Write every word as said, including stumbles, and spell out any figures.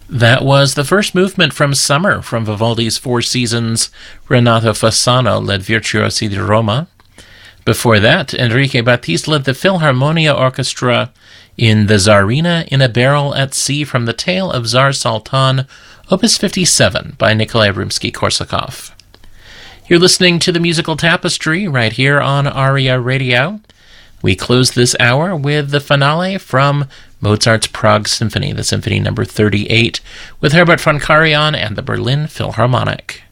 That was the first movement from Summer from Vivaldi's Four Seasons. Renato Fasano led Virtuosi di Roma. Before that, Enrique Batiste led the Philharmonia Orchestra in the Tsarina in a Barrel at Sea from the Tale of Tsar Sultan, Opus fifty-seven by Nikolai Rimsky-Korsakov. You're listening to the Musical Tapestry right here on ARIA Radio. We close this hour with the finale from Mozart's Prague Symphony, the Symphony number thirty-eight, with Herbert von Karajan and the Berlin Philharmonic.